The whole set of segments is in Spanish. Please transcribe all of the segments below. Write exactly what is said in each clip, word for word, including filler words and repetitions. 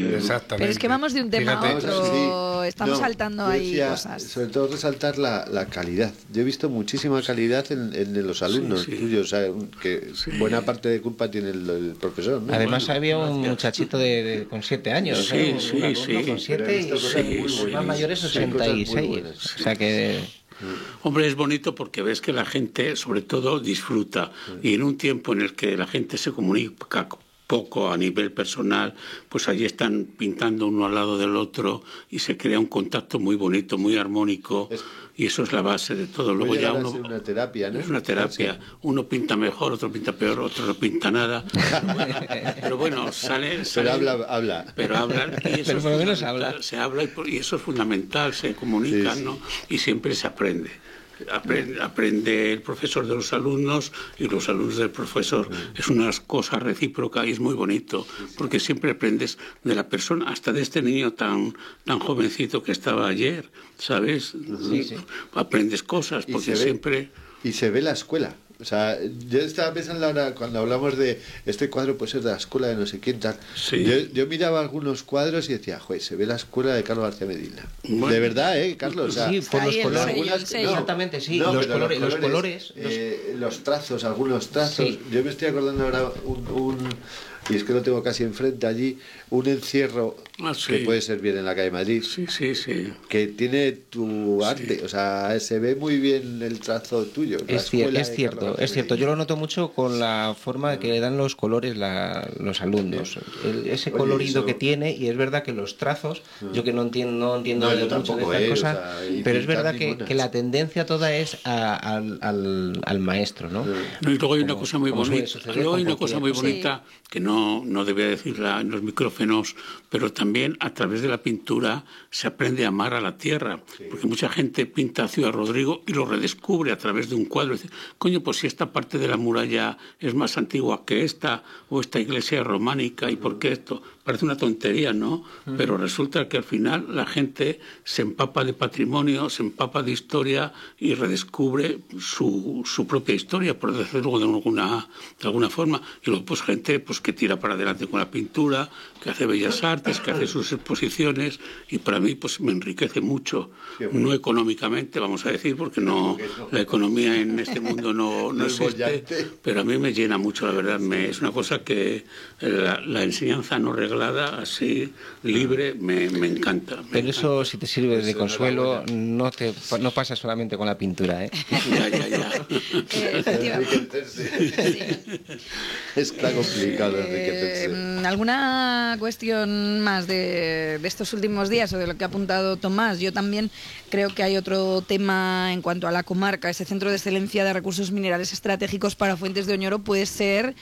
Exactamente. Pero es que vamos de un tema Fíjate, a otro, sí. estamos No, saltando yo ahí decía, cosas. sobre todo resaltar la, la calidad. Yo he visto muchísima calidad en, en los alumnos Sí, sí. tuyos, o sea, que Sí. buena parte de culpa tiene el, el profesor, ¿no? Además Bueno, había un gracias. muchachito de, de- con siete años, Sí, ¿eh? Un- sí, un alumno sí. con Pero he siete visto y cosas sí, muy sí. buenas. más mayores Sí, cosas muy sesenta y seis. buenas. O sea que Hombre, es bonito porque ves que la gente, sobre todo, disfruta. Y en un tiempo en el que la gente se comunica poco a nivel personal, pues allí están pintando uno al lado del otro y se crea un contacto muy bonito, muy armónico. Es- Y eso es la base de todo. Luego Puede ya llegar a uno... ser una terapia, ¿no? Es una terapia. Uno pinta mejor, otro pinta peor, otro no pinta nada. Pero bueno, pero bueno, sale, sale... Pero habla, habla. Pero hablan, y eso Pero es por lo menos fundamental, habla. se habla y, por- y eso es fundamental, se comunican, Sí, sí. ¿no? Y siempre se aprende. Aprende, aprende el profesor de los alumnos y los alumnos del profesor. Es una cosa recíproca y es muy bonito, porque siempre aprendes de la persona, hasta de este niño tan, tan jovencito que estaba ayer, ¿sabes? Sí, sí. Aprendes cosas, Y porque se ve- siempre... Y se ve la escuela. O sea, yo estaba pensando ahora, cuando hablamos de este cuadro, pues es de la escuela de no sé quién tal. Sí. Yo, yo miraba algunos cuadros y decía, joder, se ve la escuela de Carlos García Medina. Bueno. De verdad, ¿eh, Carlos? O sea, sí, por Está los ahí el colores. sello, algunas- el sello. Exactamente, sí. no, los, pero colores, los colores. los- eh, los trazos, algunos trazos. Sí. Yo me estoy acordando ahora un, un- y es que lo tengo casi enfrente allí, un encierro Ah, sí. que puede servir en la calle Madrid, Sí, sí, sí. que tiene tu arte, o sea, se ve muy bien el trazo tuyo. la Es, cier- escuela es de cierto, Carlos García es cierto. Yo lo noto mucho con la forma que le dan los colores la- los alumnos. El- ese Oye, colorido eso- que tiene, y es verdad que los trazos, yo que no entiendo, no entiendo No, yo mucho tampoco, de eh, estas o cosas, sea, y pero es pintar verdad que, ninguna. que la tendencia toda es a- al, al- al maestro, ¿no? No, y luego hay una Como- cosa muy como suele bonita. suceder Luego con hay una cosa muy cualquier bonita que no, no debía decirla en los micrófonos, pero también a través de la pintura se aprende a amar a la tierra. Porque mucha gente pinta Ciudad Rodrigo y lo redescubre a través de un cuadro. Y dice, coño, pues si esta parte de la muralla es más antigua que esta, o esta iglesia es románica, ¿y por qué esto? Parece una tontería, ¿no? Pero resulta que al final la gente se empapa de patrimonio, se empapa de historia y redescubre su, su propia historia, por decirlo de alguna, de alguna forma. Y luego pues gente pues que tira para adelante con la pintura, que hace bellas artes, que hace sus exposiciones, y para mí pues me enriquece mucho. No económicamente, vamos a decir, porque no la economía en este mundo no, no No es existe, bollante. pero a mí me llena mucho, la verdad. Me, es una cosa que la, la enseñanza no reglada, así, libre, me, me encanta. me Pero eso, encanta. si te sirve Pues de consuelo, no te no pasa solamente con la pintura, ¿eh? Ya, ya, ya. Eh, efectivamente. Enriquecerse. Está complicado enriquecerse. Eh, ¿Alguna cuestión más de, de estos últimos días o de lo que ha apuntado Tomás? Yo también creo que hay otro tema en cuanto a la comarca. Ese centro de excelencia de recursos minerales estratégicos para Fuentes de Oñoro puede ser,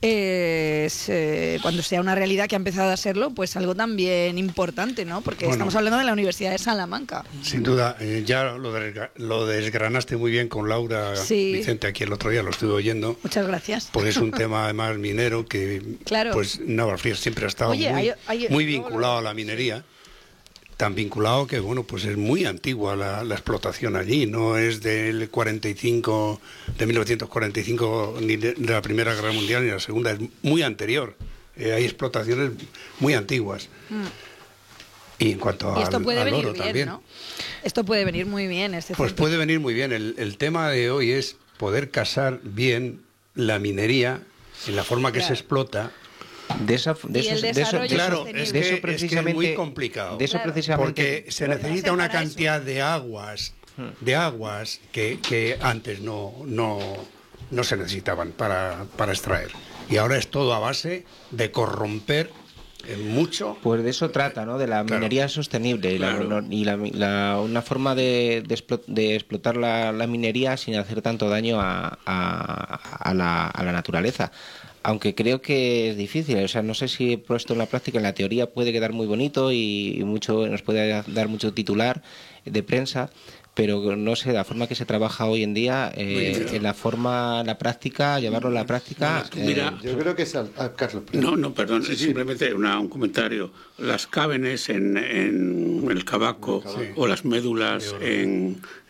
eh, se- cuando sea una realidad, que ha empezado a serlo, pues algo también importante, ¿no? Porque Bueno. estamos hablando de la Universidad de Salamanca. Sin duda, eh, ya lo, desgra- lo desgranaste muy bien con Laura Sí. Vicente aquí el otro día, lo estuve oyendo, Muchas gracias. porque es un tema además minero que Claro. pues Navalfrías siempre ha estado Oye, muy, hay- hay- muy luego vinculado lo- a la minería, tan vinculado que bueno, pues es muy antigua la, la explotación allí, no es del cuarenta y cinco, de mil novecientos cuarenta y cinco, ni de, de la Primera Guerra Mundial ni de la Segunda, es muy anterior. Eh, hay explotaciones muy antiguas. Y en cuanto Y esto al, puede al venir oro bien, también. ¿no? Esto puede venir muy bien. Este Pues centro. puede venir muy bien. El, el tema de hoy es poder casar bien la minería en la forma que Claro. se explota. De esa, de Y el esos- de eso, desarrollo de eso- Claro, sostenible. es de que, eso es que es precisamente, muy complicado. De eso Claro. precisamente. Porque se necesita una para eso. cantidad de aguas, de aguas que, que antes no, no, no se necesitaban para, para extraer. Y ahora es todo a base de corromper eh, mucho. Pues de eso trata, ¿no? De la Claro. minería sostenible y, la- Claro. y la- la- una forma de, de, explo- de explotar la, la minería sin hacer tanto daño a, a- a la, a la naturaleza. Aunque creo que es difícil, o sea, no sé si puesto en la práctica, en la teoría puede quedar muy bonito y, y mucho nos puede dar mucho titular de prensa, pero no sé, la forma que se trabaja hoy en día, eh, en la forma, la práctica, llevarlo a la práctica. Es que mira, Yo creo que es al, a Carlos. perdón. No, no, perdón, es simplemente una- un comentario. Las cávenes en, en el cabaco Sí. o las médulas en,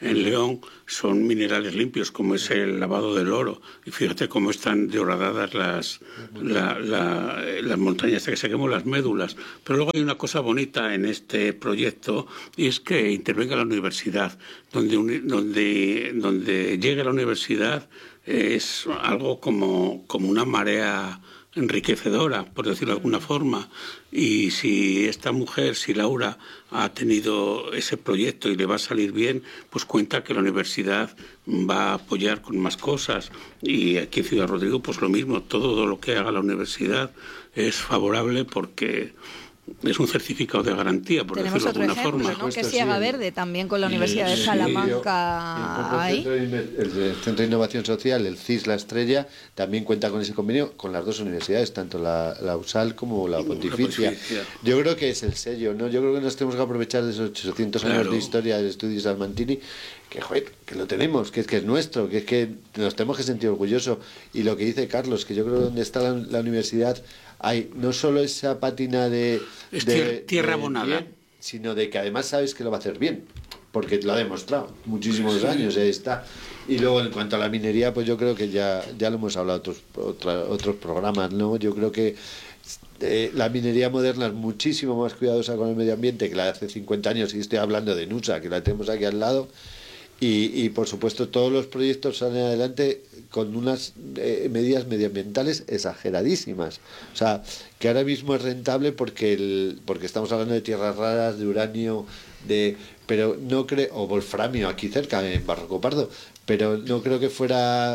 en León son minerales limpios, como es el lavado del oro. Y fíjate cómo están degradadas las, la, la, las montañas, que saquemos las médulas. Pero luego hay una cosa bonita en este proyecto, y es que intervenga la universidad. Donde, donde, donde llegue la universidad es algo como, como una marea enriquecedora, por decirlo de alguna forma. Y si esta mujer, si Laura ha tenido ese proyecto y le va a salir bien, pues cuenta que la universidad va a apoyar con más cosas. Y aquí en Ciudad Rodrigo, pues lo mismo, todo lo que haga la universidad es favorable porque es un certificado de garantía, por Tenemos decirlo de otro alguna ejemplo, forma. ¿no? Que es Siega Verde, también con la Universidad de Sí, Salamanca. y ahí. el, centro de, el, el Centro de Innovación Social, el C I S La Estrella, también cuenta con ese convenio con las dos universidades, tanto la, la U S A L como la Pontificia. La Pontificia. Yo creo que es el sello, ¿no? Yo creo que nos tenemos que aprovechar de esos ochocientos Claro. años de historia del estudio Salmantini, que, joder, que lo tenemos, que es que es nuestro, que es que nos tenemos que sentir orgullosos. Y lo que dice Carlos, que yo creo que donde está la, la universidad hay no solo esa pátina de, Es de tier- tierra de abonada. bien, sino de que además sabes que lo va a hacer bien, porque lo ha demostrado muchísimos Sí. años, ahí está. Y luego en cuanto a la minería, pues yo creo que ya, ya lo hemos hablado otros otra, otros programas, ¿no? Yo creo que eh, la minería moderna es muchísimo más cuidadosa con el medio ambiente que la de hace cincuenta años, y estoy hablando de Nusa, que la tenemos aquí al lado. Y, y por supuesto todos los proyectos salen adelante con unas eh, medidas medioambientales exageradísimas. O sea, que ahora mismo es rentable porque el, porque estamos hablando de tierras raras, de uranio, de pero no creo, o wolframio aquí cerca, en Barroco Pardo, pero no creo que fuera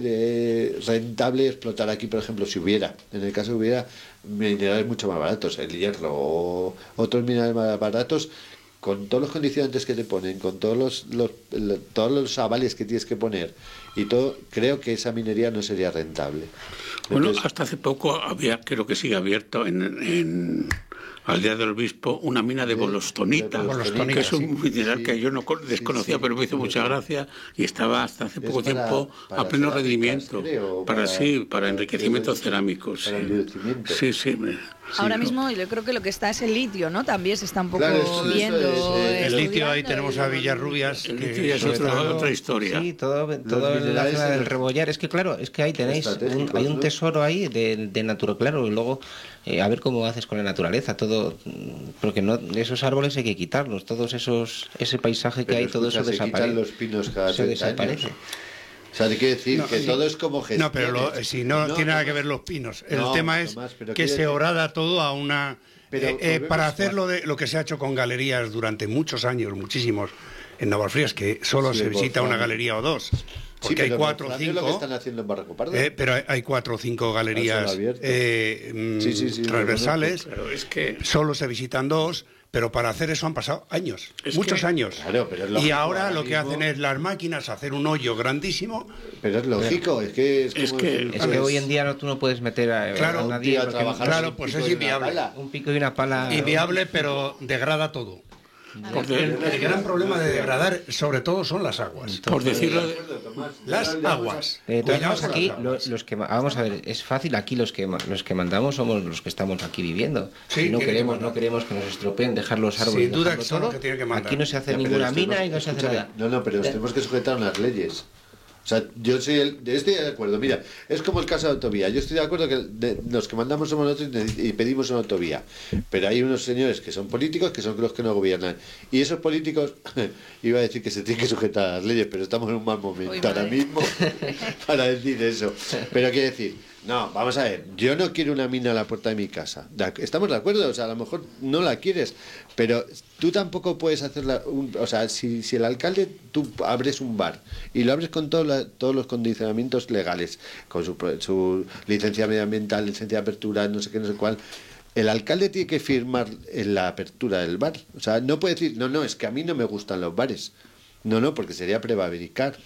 eh, rentable explotar aquí, por ejemplo, si hubiera, en el caso que hubiera minerales mucho más baratos, el hierro o otros minerales más baratos, con todos los condicionantes que te ponen, con todos los, los, los todos los avales que tienes que poner y todo, creo que esa minería no sería rentable. Bueno, Entonces, hasta hace poco había, creo que sigue abierto en, en Aldea del Obispo, una mina de De- bolostonita, de bolostonita, que es un sí. mineral Sí. que yo no con- desconocía, sí, pero me hizo sí, mucha sí. gracia, y estaba hasta hace Es poco para- tiempo para a pleno cerámicas, rendimiento. creo, para, para- sí, para, para- enriquecimiento para- cerámico. Sí, para enriquecimiento. sí. sí, me- Ahora sí. mismo yo creo que lo que está es el litio, ¿no? También se está un poco Claro, eso- eso viendo. es, eh, El litio, ahí estudiando tenemos y- a Villarrubias. El que litio ya es sobre otra, todo- otra historia. Sí, todo, todo en la minerales zona en del el- Rebollar. Es que claro, es que ahí tenéis, un, Estratégicos, hay un ¿no? tesoro ahí de, de naturaleza, claro, y luego eh, a ver cómo haces con la naturaleza, todo, mm, porque no, esos árboles hay que quitarlos, todos esos, ese paisaje que pero hay, todo escucha, eso se quitan desaparece. los pinos cada Eso treinta desaparece. años. O sea, te quiero decir No, que sí. todo es como gestión. No, pero lo- si no, tiene nada que ver los pinos. El No, tema es Tomás, pero que quiero se decir- horada todo a una... Pero eh, eh, volvemos para a- hacer lo, de, lo que se ha hecho con galerías durante muchos años, muchísimos, en Navalfrías, que solo Sí, se el visita una Wolframio. galería o dos. Porque Sí, hay pero cuatro o Wolframio es lo que cinco... están haciendo en Barroco Pardo. Eh, pero hay- hay cuatro o cinco galerías Ah, abierto. eh, mm, Sí, sí, sí, transversales. Claro, es que Solo se visitan dos, pero para hacer eso han pasado años, Es muchos que- años. Claro, pero es y lógico, ahora ahora lo que mismo- hacen es las máquinas hacer un hoyo grandísimo. Pero es lógico, es que es, Es como que- decir, Es que pues, hoy en día no, tú no puedes meter a, Claro, a un nadie tío a porque- trabajar claro, sin pues pico es y una inviable. pala. un pico y una pala. Inviable, pero degrada todo. por, El, de- el gran problema de degradar, sobre todo, son las aguas. por decirlo de- Las aguas. Eh, todas Cuidado formas, con aquí las lo- aguas. los que ma- vamos a ver, es fácil, aquí los que ma- los que mandamos somos los que estamos aquí viviendo. Sí, Si no tiene que queremos mandar. no queremos que nos estropeen, dejar los árboles, Sin duda dejarlo que son todo. los que tienen que mandar. Aquí no se hace Ya, pero ninguna nos mina tenemos- y no se hace escúchame, nada. No, no, pero nos Eh, tenemos que sujetar a unas leyes. O sea, yo soy el, estoy de acuerdo. Mira, es como el caso de autovía. Yo estoy de acuerdo que de- los que mandamos somos nosotros y, y pedimos una autovía. Pero hay unos señores que son políticos que son los que no gobiernan. Y esos políticos, iba a decir que se tienen que sujetar a las leyes, pero estamos en un mal momento Uy, ahora madre. mismo para decir eso. Pero quiero decir, no, vamos a ver, yo no quiero una mina a la puerta de mi casa. De ac- Estamos de acuerdo, o sea, a lo mejor no la quieres, pero tú tampoco puedes hacerla, un- o sea, si, si el alcalde, tú abres un bar y lo abres con todo la- todos los condicionamientos legales, con su, pro- su licencia medioambiental, licencia de apertura, no sé qué, no sé cuál, el alcalde tiene que firmar en la apertura del bar. O sea, no puede decir, no, no, es que a mí no me gustan los bares. No, no, porque sería prevaricar.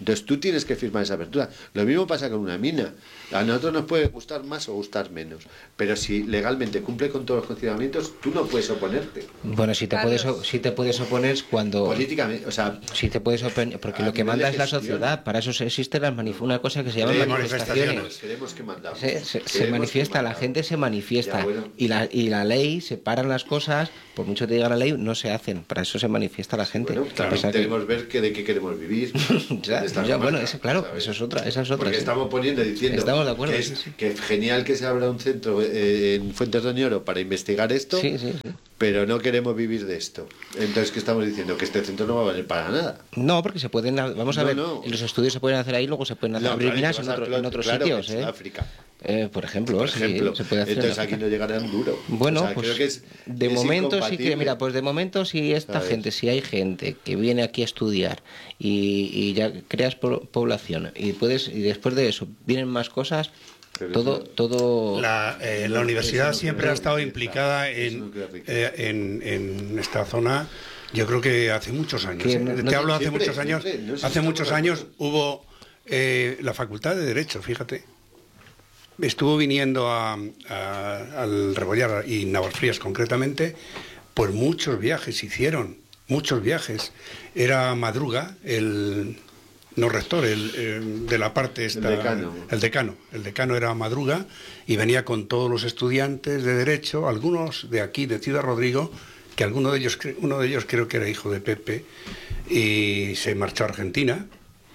Entonces tú tienes que firmar esa apertura. Lo mismo pasa con una mina. A nosotros nos puede gustar más o gustar menos, pero si legalmente cumple con todos los condicionamientos, tú no puedes oponerte. Bueno, si te puedes si te puedes oponer es cuando políticamente, o sea, si te puedes oponer, porque lo que manda es la sociedad. Para eso existe la manif- una cosa que se llama manifestaciones. Queremos que mandamos. Se, se, se manifiesta, la gente se manifiesta ya, bueno. y la y la ley separan las cosas. Por mucho que diga la ley, no se hacen. Para eso se manifiesta la gente. Bueno, claro, queremos que... ver que de qué queremos vivir. ya, ya, bueno, eso, claro, ¿sabes? Eso es otra, esa es otra. Porque sí. estamos poniendo diciendo estamos de acuerdo, que es sí, sí. que genial que se abra un centro eh, en Fuentes de Oñoro para investigar esto, sí, sí, sí. pero no queremos vivir de esto. Entonces, ¿qué estamos diciendo? Que este centro no va a valer para nada. No, porque se pueden, vamos a no, ver, no. los estudios se pueden hacer ahí, luego se pueden hacer, no, abrir claro, minas en, otro, en otros claro, sitios, ¿eh? África. Eh, por ejemplo, por ejemplo sí, se puede hacer. Entonces aquí no llegarán duro. Bueno, o sea, pues creo que es, de es momento sí que, mira, pues de momento si esta ¿sabes? gente, si hay gente que viene aquí a estudiar y, y ya creas po- población y puedes y después de eso vienen más cosas, pero todo, eso, todo. La, eh, la universidad no siempre ha estado implicada en, no eh, en, en esta zona. Yo creo que hace muchos años. ¿eh? No, no, Te hablo hace siempre, muchos años. Siempre, no sé hace si muchos años hubo eh, la Facultad de Derecho, fíjate. Estuvo viniendo a, a, al Rebollar y Navalfrías concretamente, pues muchos viajes hicieron, muchos viajes. Era Madruga, el no rector, el, el de la parte esta, el decano. el decano, el decano era Madruga y venía con todos los estudiantes de Derecho, algunos de aquí, de Ciudad Rodrigo, que alguno de ellos, uno de ellos creo que era hijo de Pepe, y se marchó a Argentina.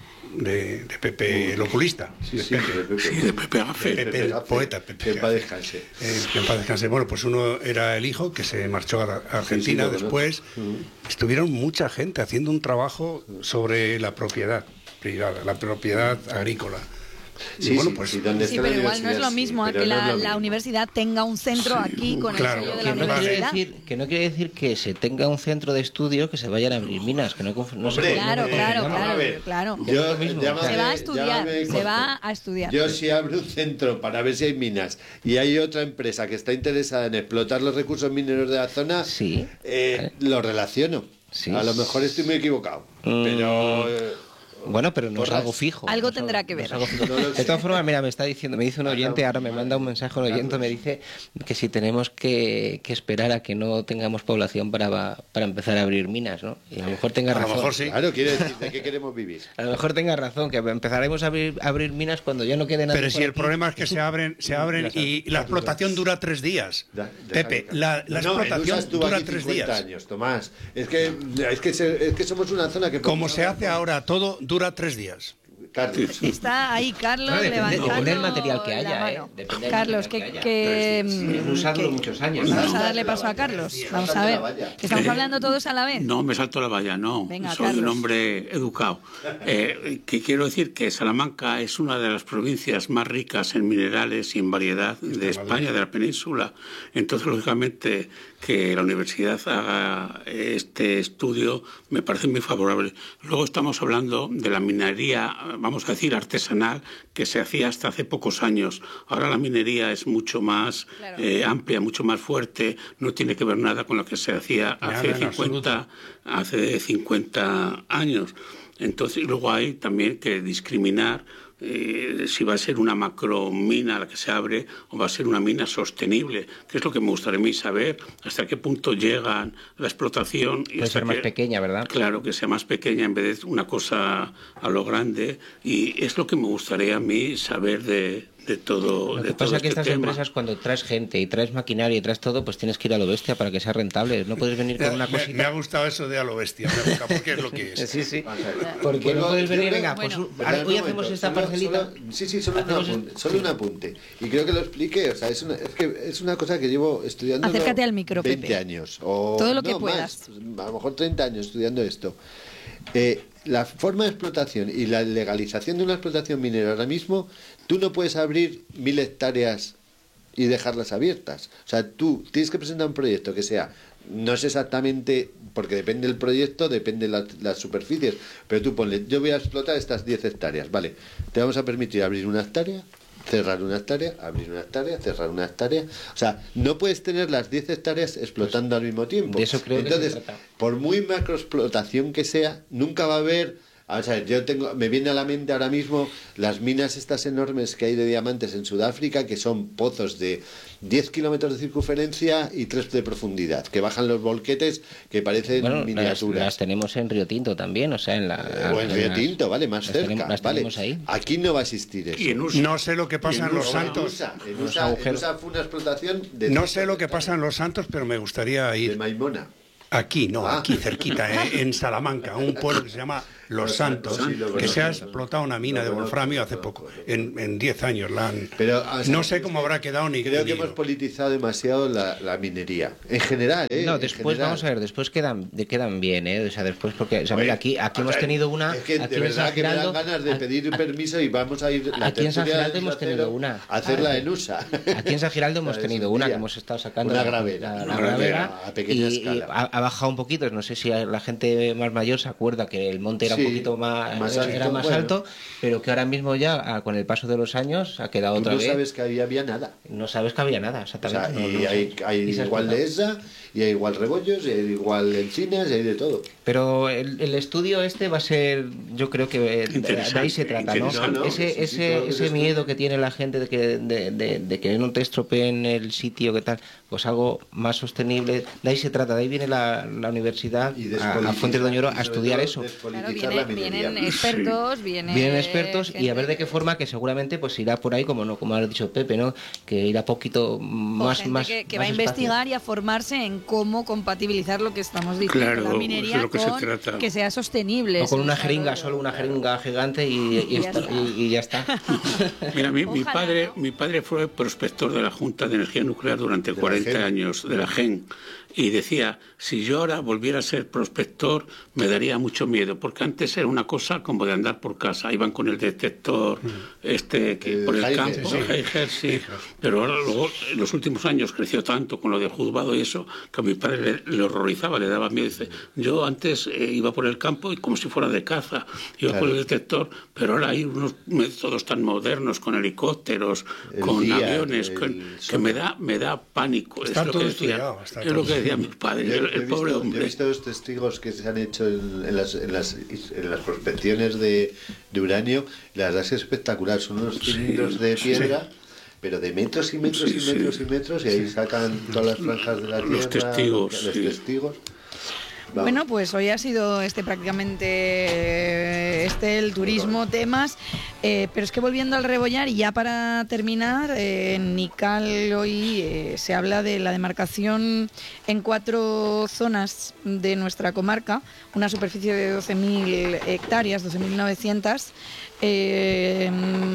De, de Pepe el oculista. Sí, sí, de Pepe, sí, de Pepe Gafe. Pepe, Pepe el poeta. Pepe que en paz descanse. Eh, que en paz descanse. Bueno, pues uno era el hijo que se marchó a Argentina. Sí, sí, después uh-huh. estuvieron mucha gente haciendo un trabajo sobre la propiedad privada, la propiedad agrícola. Sí, bueno, pues, sí, sí, sí pero igual no es lo mismo sí, que la, no lo mismo. la universidad tenga un centro aquí con claro, el sello de que la no universidad. Quiere decir, que no quiere decir que se tenga un centro de estudio que se vayan a abrir minas, que no, no Hombre, se claro, no, claro, no, claro, ver, claro. Yo, llámame, se va a estudiar, se va a estudiar. Yo si abro un centro para ver si hay minas y hay otra empresa que está interesada en explotar los recursos mineros de la zona, sí, eh, lo relaciono. Sí. A lo mejor estoy muy equivocado, mm. pero... Eh, Bueno, pero no es algo fijo. Algo no tendrá algo, que ver. No no de todas formas, mira, me está diciendo, me dice un oyente, ahora me manda un mensaje un oyente, me dice que si tenemos que, que esperar a que no tengamos población para, para empezar a abrir minas, ¿no? Y a lo mejor tenga razón. A lo mejor sí. Claro, quiere decir de qué queremos vivir. A lo mejor tenga razón, que empezaremos a abrir, a abrir minas cuando ya no quede nada. Pero si el problema es que se abren, se abren y la explotación dura tres días. Da, Pepe, la, la no, explotación dura tres días. Años, Tomás. Es que, es, que se, es que somos una zona que... Como se hace ahora, todo dura tres días. Carlos. Está ahí Carlos no, depende, levantando depende del material que haya, ¿eh? Depende Carlos, que, que, que he usado muchos años. Vamos a darle paso a Carlos. Vamos a ver. ¿Que estamos hablando todos a la vez? No, me salto la valla, no. Venga, Soy Carlos. un hombre educado. Eh, que quiero decir que Salamanca es una de las provincias más ricas en minerales y en variedad de España, de la península. Entonces, lógicamente, que la universidad haga este estudio me parece muy favorable. Luego estamos hablando de la minería, vamos a decir, artesanal, que se hacía hasta hace pocos años. Ahora la minería es mucho más claro. eh, amplia, mucho más fuerte, no tiene que ver nada con lo que se hacía hace, nada, cincuenta, hace cincuenta años. Entonces, luego hay también que discriminar eh, si va a ser una macromina la que se abre o va a ser una mina sostenible, que es lo que me gustaría a mí saber, hasta qué punto llegan la explotación. Y Puede ser más que, pequeña, ¿verdad? Claro, que sea más pequeña en vez de una cosa a lo grande, y es lo que me gustaría a mí saber de... de todo. Lo que de pasa todo es que este estas tema. empresas, cuando traes gente y traes maquinaria y traes todo, pues tienes que ir a lo bestia para que sea rentable. No puedes venir con una me, cosita. Me ha gustado eso de a lo bestia, me gusta, porque es lo que es. Sí, sí. Porque no puedes venir, venga, pues bueno, ahora, hoy un hacemos momento, esta solo, parcelita. Solo, sí, sí, solo, un apunte, solo sí. un apunte. Y creo que lo explique, o sea, es una, es que es una cosa que llevo estudiando Acércate al micro, veinte Pepe. años. O, todo lo que no, puedas. Más, a lo mejor treinta años estudiando esto. Eh, la forma de explotación y la legalización de una explotación minera ahora mismo, tú no puedes abrir mil hectáreas y dejarlas abiertas. O sea, tú tienes que presentar un proyecto que sea, no es exactamente, porque depende del proyecto, depende de la, las superficies, pero tú ponle, yo voy a explotar estas diez hectáreas, vale, te vamos a permitir abrir una hectárea, cerrar una hectárea, abrir una hectárea, cerrar una hectárea. O sea, no puedes tener las diez hectáreas explotando pues, al mismo tiempo. De eso creo Entonces, que se trata. por muy macroexplotación que sea, nunca va a haber O sea, yo tengo, me viene a la mente ahora mismo las minas estas enormes que hay de diamantes en Sudáfrica, que son pozos de diez kilómetros de circunferencia y tres de profundidad, que bajan los volquetes que parecen bueno, miniaturas. Las, las tenemos en Río Tinto también, o sea, en la... Eh, o en Río Tinto, vale, más las cerca. Tenemos, las vale. tenemos ahí. Aquí no va a existir eso. Y en U S A. No sé lo que pasa en Los Santos. En U S A, en U S A, en U S A fue una explotación de... No sé lo que pasa en Los Santos, pero me gustaría De ir. Maimona. Aquí, no, Ah. aquí cerquita, eh, en Salamanca, un pueblo que se llama Los Santos, Sí, lo que se ha conozco. explotado una mina Lo de conozco, wolframio lo hace conozco, poco. sí. En en diez años la han... Pero, o sea, no sé es cómo que habrá quedado ni Creo ni que hemos hilo. politizado demasiado la, la minería. En general, ¿eh? No, En después general. vamos a ver, después quedan, de- quedan bien, ¿eh? O sea, después porque, o sea, Oye, mira, aquí, aquí o hemos sea, tenido una, es que aquí de en San verdad que me dan Giraldo, ganas de a- pedir a- permiso y vamos a ir la aquí en San tertulia Giraldo del hemos tenido acero, una. a hacerla Ah, en U S A. Aquí en San Giraldo hemos La tenido una que día. hemos estado sacando Una la- gravera, la, la una gravera, gravera a pequeña y, y escala. ha, ha bajado un poquito, no sé si la gente más mayor se acuerda que el monte era Sí, un poquito más, más era alto, más bueno. alto, pero que ahora mismo ya ah, con el paso de los años ha quedado Tú otra no vez. sabes que ahí había nada. No sabes que había nada, O exactamente. sea, no, y no, hay, hay y se ha igual explotado. de esa, y hay igual rebollos, y hay igual encinas, y hay de todo. Pero el, el estudio este va a ser, yo creo que de, de ahí se trata, ¿no? Interesante. No, no, ese sí, sí, ese, todo lo que ese es miedo estudio. que tiene la gente de que, de, de- de que no te estropeen el sitio, que tal, pues algo más sostenible. De ahí se trata, de ahí viene la, la universidad Y a, a despolitizar- Fuentes de Oñoro a y sobre estudiar todo eso. Claro, despolitizar viene- la minería. vienen expertos, viene Vienen expertos y a gente ver de qué forma, que seguramente pues irá por ahí, como no, como ha dicho Pepe, ¿no? Que irá poquito o más, gente más que, que más va a espacio. investigar y a formarse en cómo compatibilizar lo que estamos diciendo, Claro, la eso minería es lo que se con trata. que sea sostenible. O con ese una desarrollo. jeringa, solo una jeringa gigante y, y, Y ya está- está. y- y ya está. Mira, mi, mi Ojalá, padre, ¿no? mi padre fue prospector de la Junta de Energía Nuclear durante la cuarenta Gen. años, de la Gen, y decía, si yo ahora volviera a ser prospector, me daría mucho miedo, porque antes era una cosa como de andar por casa, iban con el detector este que El por el Geiger, campo, sí. Geiger, sí, pero ahora luego, en los últimos años creció tanto con lo de juzgado y eso, que a mi padre le, le horrorizaba, le daba miedo. Dice, yo antes eh, iba por el campo y como si fuera de caza, iba Claro. por el detector, pero ahora hay unos métodos tan modernos con helicópteros, El con Fiat, aviones, el con- que Sonar. me da me da pánico. Está es lo todo que decía, estudiado, está es todo lo que decía mi padre, Yo- el, yo he el pobre visto, yo hombre. he visto los testigos que se han hecho en, en las, en, las, en las prospecciones de, de uranio. La verdad es que es espectacular. Son unos cilindros de piedra, pero de metros y metros Sí, y sí. metros y metros, y ahí sacan todas las franjas de la tierra. Los testigos, Los sí. testigos. Vamos. Bueno, pues hoy ha sido este prácticamente eh, este el turismo, temas, eh, pero es que volviendo al rebollar y ya para terminar, eh, en Nical hoy eh, se habla de la demarcación en cuatro zonas de nuestra comarca, una superficie de doce mil hectáreas, doce mil novecientas, eh,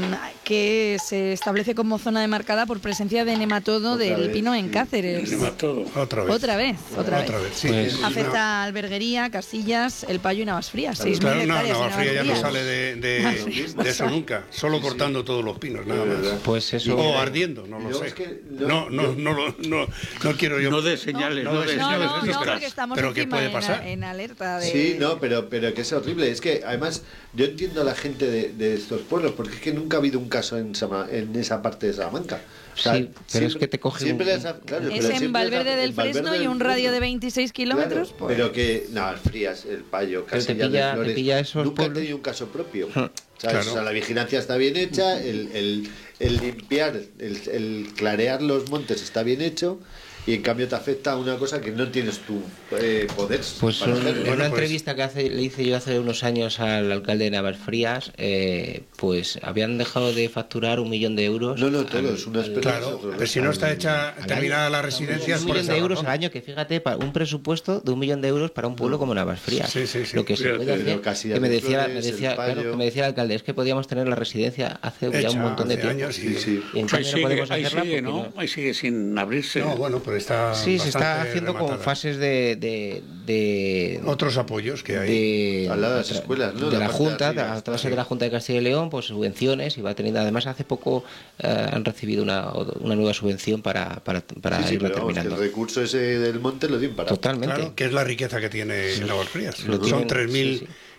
que se establece como zona demarcada por presencia de nematodo Otra del vez, pino en sí. Cáceres. Nematodo. Otra vez. Otra vez, otra vez. sí. Pues- Es una- Afecta a Alberguería, Casillas, El Payo y Navasfrías. seis mil Claro, no, hectáreas en Navarfría ya no Navasfrías. sale de, de- de eso nunca, solo cortando todos los pinos, nada Es verdad. más. Pues eso. O ardiendo, no Y lo luego sé. es que no- No, no, yo- no, lo- no, no quiero yo. No de señales, No, no, no, de no, No, señales no, de no, esas. porque estamos ¿Pero qué encima puede en- pasar? En, alerta de... Sí, no, pero, pero que es horrible. Es que además yo entiendo a la gente de, de estos pueblos, porque es que nunca ha habido un caso en, Sama- en esa parte de Salamanca. O sea, Sí, pero es que te coge siempre un- las ha- claro, Es pero en siempre Valverde las ha- del en Valverde Fresno y del un radio de Fresno. veintiséis kilómetros. Claro, pues- pero que, no, Frías, El Payo, Pero te Casillas pilla- de te Flores, pilla esos nunca han pueblos. tenido un caso propio. Hmm. ¿Sabes? Claro. O sea, la vigilancia está bien hecha, el, el, el limpiar, el, el clarear los montes está bien hecho, y en cambio te afecta a una cosa que no tienes tu eh, poder Pues para un- hacerlo. en Bueno, una pues- entrevista que hace, le hice yo hace unos años al alcalde de Navasfrías, eh, pues habían dejado de facturar un millón de euros. No, no, al- todos, unas al- personas, Claro, otros pero si no está hecha al terminada año. la residencia es un por millón esa de euros al razón. año, que fíjate, para un presupuesto de un millón de euros para un pueblo como Navasfrías. Sí, sí, sí. Lo que se Fíjate, puede pero hacer, Casillas que me de decía, me Flores, El decía, claro, Payo. que me decía el alcalde, es que podíamos tener la residencia hace ya Hecha un montón de hace tiempo. años y- Sí, sí. Y en Ahí cambio no sigue, podemos ahí hacerla sigue, porque ¿no? no- Ahí sigue sin abrirse. No, bueno, pero está. Sí, se está bastante haciendo con rematada. fases de, de, de, Otros apoyos que hay. de, Al lado de las a tra- escuelas, ¿no? de La la parte de Junta, arriba, a través sí. de la Junta de Castilla y León, pues subvenciones y va teniendo. Además, hace poco eh, han recibido una, una nueva subvención para, para, para Sí, sí, irla pero vamos, que terminando. el recurso ese del monte lo tienen para. Totalmente. Claro, que es la riqueza que tiene Navasfrías. Lo Son tienen, tres mil sí, sí.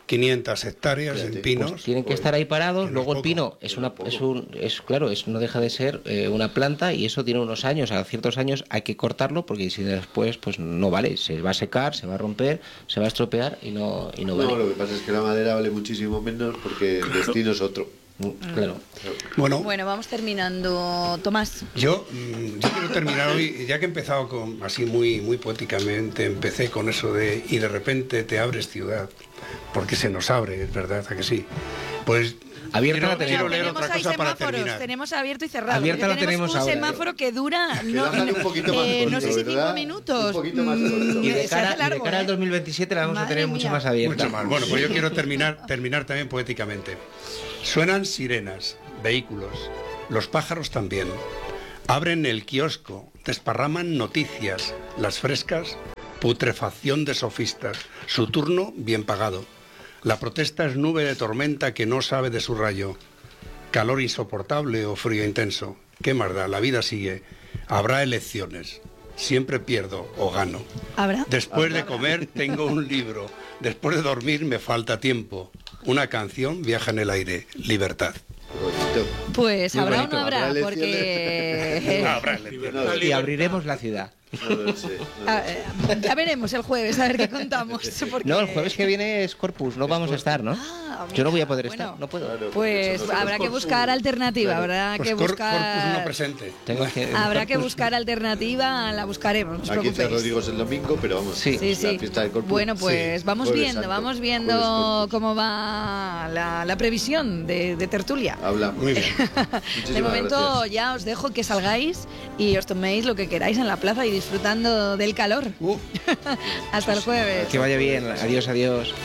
quinientas hectáreas en pinos. Pues tienen que estar ahí parados. Luego el poco, pino es una, es un, es claro, es no deja de ser eh, una planta y eso tiene unos años. A ciertos años hay que cortarlo porque si después pues no vale, se va a secar, se va a romper, se va a estropear y no y no vale. No, lo que pasa es que la madera vale muchísimo menos porque el destino es otro. Claro. Bueno, Bueno, vamos terminando. Tomás. yo, mm, yo quiero terminar hoy, ya que he empezado con, así muy, muy poéticamente, empecé con eso de y de repente te abres ciudad, porque se nos abre, es verdad, ¿a que sí? Pues Abierta quiero, la tenemos. quiero leer tenemos otra ahí cosa para semáforos, terminar. tenemos abierto y cerrado. Abierta porque la tenemos un ahora. semáforo que dura no, Quédale un poquito más eh, corto, no sé si cinco ¿verdad? minutos. Un poquito más corto. Mm, Y de se cara, hace y de largo, cara al ¿eh? dos mil veintisiete la vamos Madre a tener mucho mía. más abierta. Mucho más. Bueno, pues yo quiero terminar, terminar también poéticamente. Suenan sirenas, vehículos, los pájaros también. Abren el kiosco, desparraman noticias, las frescas, putrefacción de sofistas, su turno bien pagado. La protesta es nube de tormenta que no sabe de su rayo. Calor insoportable o frío intenso. ¿Qué más da? La vida sigue. Habrá elecciones. Siempre pierdo o gano. ¿Habrá? Después de comer tengo un libro. Después de dormir me falta tiempo. Una canción viaja en el aire. Libertad. Bonito. Pues Muy habrá bonito. o no habrá, ¿Habrá porque Habrá elecciones. Y abriremos la ciudad. No lo sé. no lo Ah, sé. eh, ya veremos el jueves a ver qué contamos. porque- No, el jueves que viene es Corpus, no vamos a estar, ¿no? Ah, Yo no voy a poder bueno. estar, no puedo. Claro, Pues porque habrá que buscar alternativa, habrá Pues que cor- buscar. Corpus no presente. Tengo que- Habrá que Corpus- buscar alternativa, la buscaremos, no os Aquí en preocupéis. Rodrigo es el domingo, pero vamos. Sí. Sí, la sí. fiesta del Corpus. Bueno, pues Sí, vamos Jueves viendo, Santo, vamos Jueves viendo Corpus. cómo va la, la previsión de, de tertulia. Hablamos. Muy bien. Muchísimas De momento gracias. ya os dejo que salgáis y os toméis lo que queráis en la plaza y disfrutando del calor. Uh. Hasta el jueves. Que vaya bien, adiós, adiós.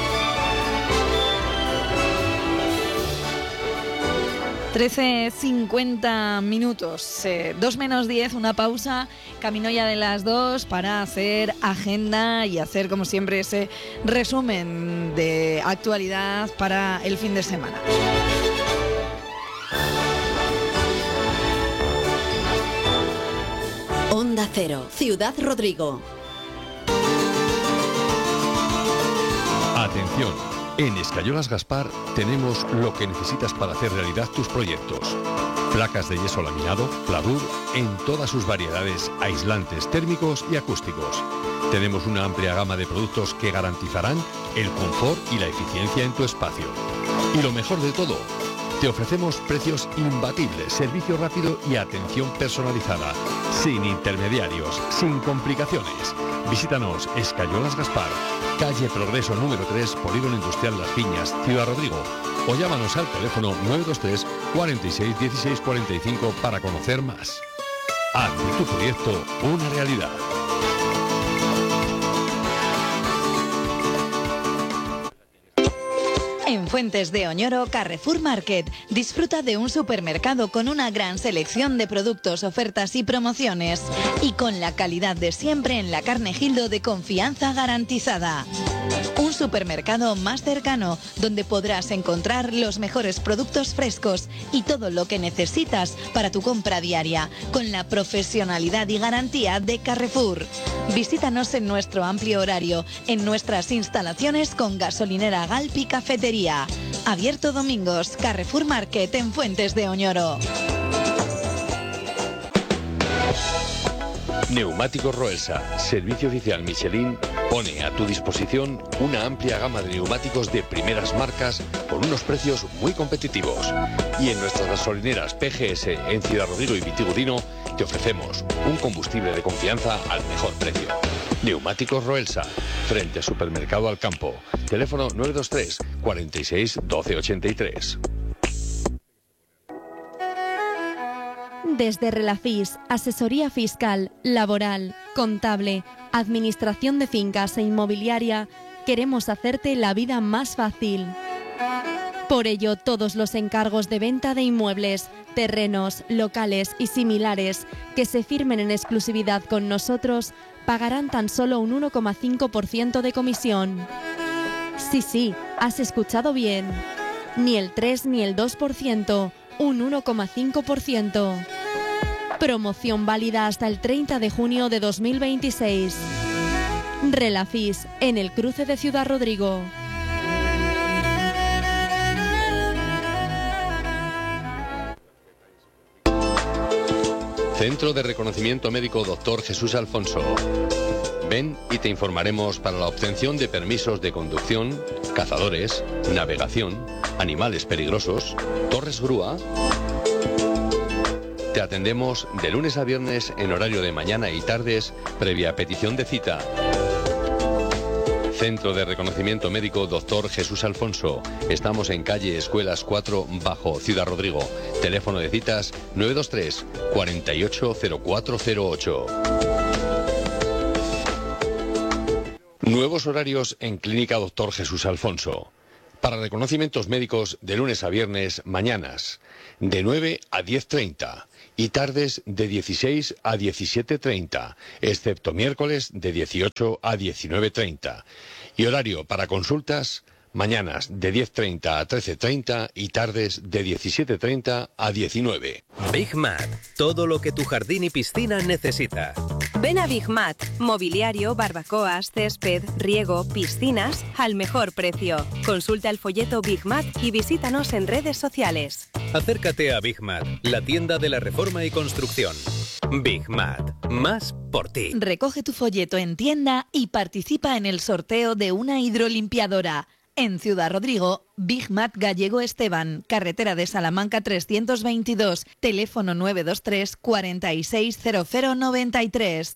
trece cincuenta minutos, eh, dos menos diez, una pausa, camino ya de las dos para hacer agenda y hacer como siempre ese resumen de actualidad para el fin de semana. Onda Cero, Ciudad Rodrigo. Atención, en Escayolas Gaspar tenemos lo que necesitas para hacer realidad tus proyectos. Placas de yeso laminado, Pladur, en todas sus variedades, aislantes térmicos y acústicos. Tenemos una amplia gama de productos que garantizarán el confort y la eficiencia en tu espacio. Y lo mejor de todo, te ofrecemos precios imbatibles, servicio rápido y atención personalizada, sin intermediarios, sin complicaciones. Visítanos Escayolas Gaspar, calle Progreso número tres, Polígono Industrial Las Piñas, Ciudad Rodrigo. O llámanos al teléfono nueve dos tres, cuarenta y seis, dieciséis cuarenta y cinco para conocer más. Haz de tu proyecto una realidad. En Fuentes de Oñoro, Carrefour Market. Disfruta de un supermercado con una gran selección de productos, ofertas y promociones. Y con la calidad de siempre en la carne Gildo de confianza garantizada. Un supermercado más cercano, donde podrás encontrar los mejores productos frescos y todo lo que necesitas para tu compra diaria, con la profesionalidad y garantía de Carrefour. Visítanos en nuestro amplio horario, en nuestras instalaciones con gasolinera Galp y cafetería. Abierto domingos, Carrefour Market en Fuentes de Oñoro. Neumáticos Roelsa, servicio oficial Michelin, pone a tu disposición una amplia gama de neumáticos de primeras marcas con unos precios muy competitivos. Y en nuestras gasolineras P G S en Ciudad Rodrigo y Vitigudino te ofrecemos un combustible de confianza al mejor precio. Neumáticos Roelsa, frente a Supermercado al Campo. Teléfono nueve dos tres, cuarenta y seis, doce ochenta y tres. Desde Relafis, asesoría fiscal, laboral, contable, administración de fincas e inmobiliaria, queremos hacerte la vida más fácil. Por ello, todos los encargos de venta de inmuebles, terrenos, locales y similares que se firmen en exclusividad con nosotros pagarán tan solo un uno coma cinco por ciento de comisión. Sí, sí, has escuchado bien. Ni el tres ni el dos por ciento, un uno coma cinco por ciento. Promoción válida hasta el treinta de junio de dos mil veintiséis. Relafis, en el cruce de Ciudad Rodrigo. Centro de Reconocimiento Médico Doctor Jesús Alfonso. Ven y te informaremos para la obtención de permisos de conducción, cazadores, navegación, animales peligrosos, torres grúa. Te atendemos de lunes a viernes en horario de mañana y tardes, previa petición de cita. Centro de Reconocimiento Médico Doctor Jesús Alfonso. Estamos en calle Escuelas cuatro, Bajo, Ciudad Rodrigo. Teléfono de citas nueve dos tres, cuarenta y ocho, cero cuatro cero ocho. Nuevos horarios en Clínica Doctor Jesús Alfonso. Para reconocimientos médicos de lunes a viernes, mañanas de nueve a diez treinta y tardes de dieciséis a diecisiete treinta, excepto miércoles de dieciocho a diecinueve treinta. Y horario para consultas, mañanas de diez treinta a trece treinta y tardes de diecisiete treinta a diecinueve. Big Mat, todo lo que tu jardín y piscina necesita. Ven a Big Mat, mobiliario, barbacoas, césped, riego, piscinas, al mejor precio. Consulta el folleto Big Mat y visítanos en redes sociales. Acércate a Big Mat, la tienda de la reforma y construcción. Big Mat, más por ti. Recoge tu folleto en tienda y participa en el sorteo de una hidrolimpiadora. En Ciudad Rodrigo, Big Mat Gallego Esteban, carretera de Salamanca trescientos veintidós, teléfono nueve dos tres, cuarenta y seis, cero cero noventa y tres.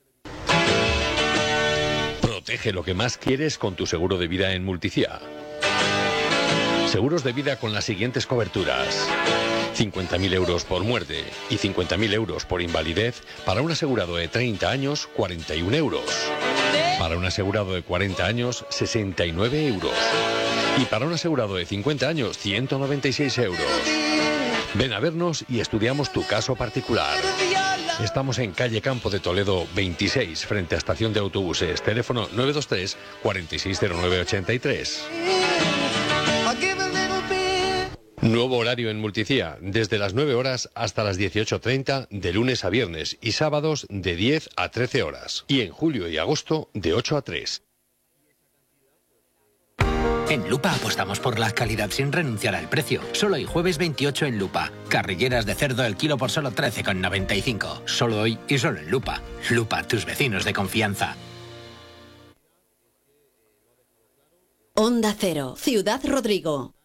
Protege lo que más quieres con tu seguro de vida en Multicia. Seguros de vida con las siguientes coberturas: cincuenta mil euros por muerte y cincuenta mil euros por invalidez para un asegurado de treinta años, cuarenta y un euros. Para un asegurado de cuarenta años, sesenta y nueve euros. Y para un asegurado de cincuenta años, ciento noventa y seis euros. Ven a vernos y estudiamos tu caso particular. Estamos en calle Campo de Toledo veintiséis, frente a estación de autobuses. Teléfono nueve dos tres, cuarenta y seis, cero nueve ochenta y tres. Nuevo horario en Multicia, desde las nueve horas hasta las dieciocho treinta, de lunes a viernes, y sábados de diez a trece horas. Y en julio y agosto de ocho a tres. En Lupa apostamos por la calidad sin renunciar al precio. Solo hoy jueves veintiocho en Lupa. Carrilleras de cerdo el kilo por solo trece con noventa y cinco. Solo hoy y solo en Lupa. Lupa, tus vecinos de confianza. Onda Cero, Ciudad Rodrigo.